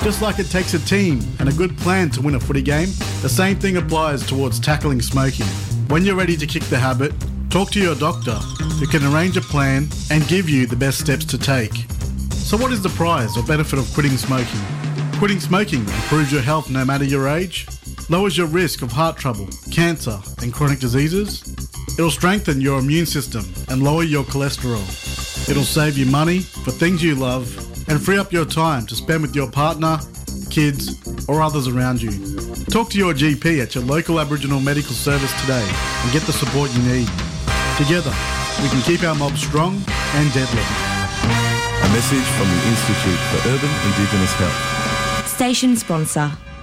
Just like it takes a team and a good plan to win a footy game, the same thing applies towards tackling smoking. When you're ready to kick the habit, talk to your doctor, who can arrange a plan and give you the best steps to take. So what is the prize or benefit of quitting smoking? Quitting smoking improves your health no matter your age, lowers your risk of heart trouble, cancer and chronic diseases. It'll strengthen your immune system and lower your cholesterol. It'll save you money for things you love and free up your time to spend with your partner, kids or others around you. Talk to your GP at your local Aboriginal medical service today and get the support you need. Together, we can keep our mob strong and deadly. A message from the Institute for Urban Indigenous Health. Station sponsor.